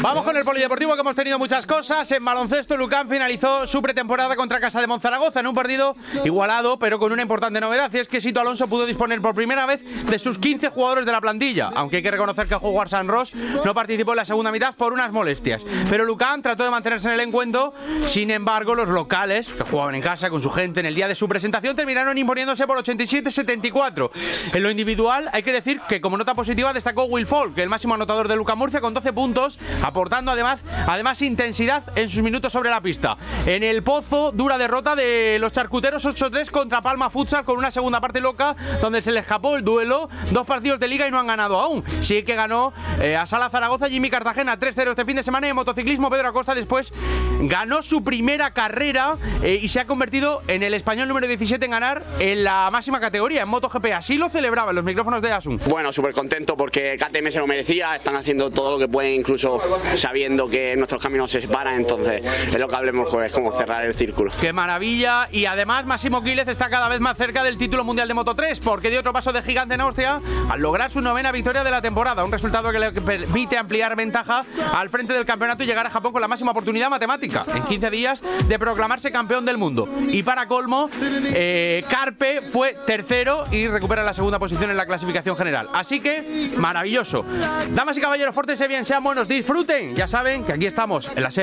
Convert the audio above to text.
Vamos con el polideportivo, que hemos tenido muchas cosas. En baloncesto, Lucán finalizó su pretemporada contra Casa de Monzaragoza en un partido igualado, pero con una importante novedad, y es que Sito Alonso pudo disponer por primera vez de sus 15 jugadores de la plantilla, aunque hay que reconocer que Juan San Ros no participó en la segunda mitad por unas molestias. Pero Lucán trató de mantenerse en el encuentro. Sin embargo, los locales, que jugaban en casa con su gente en el día de su presentación, terminaron imponiéndose por 87-74. En lo individual, hay que decir que como nota positiva destacó Will Folk, el máximo anotador de Lucán Murcia, con 12 puntos, aportando además intensidad en sus minutos sobre la pista. En el Pozo, dura derrota de los charcuteros 8-3 contra Palma Futsal, con una segunda parte loca donde se le escapó el duelo. 2 partidos de liga y no han ganado aún. Sí que ganó a Sala Zaragoza Jimmy Cartagena 3-0 este fin de semana. Y en motociclismo, Pedro Acosta después ganó su primera carrera y se ha convertido en el español número 17 en ganar en la máxima categoría, en MotoGP. Así lo celebraba en los micrófonos de Asun. Bueno, súper contento porque KTM se lo merecía. Están haciendo todo lo que pueden, incluso sabiendo que nuestros caminos se separan. Entonces es lo que hablemos, pues, como cerrar el círculo. ¡Qué maravilla! Y además Máximo Quílez está cada vez más cerca del título mundial de Moto3, porque dio otro paso de gigante en Austria al lograr su 9ª victoria de la temporada, un resultado que le permite ampliar ventaja al frente del campeonato y llegar a Japón con la máxima oportunidad matemática en 15 días de proclamarse campeón del mundo. Y para colmo, Carpe fue tercero y recupera la segunda posición en la clasificación general. Así que maravilloso. Damas y caballeros, pórtense bien, sean buenos, disfruten. Ya saben que aquí estamos en la SER.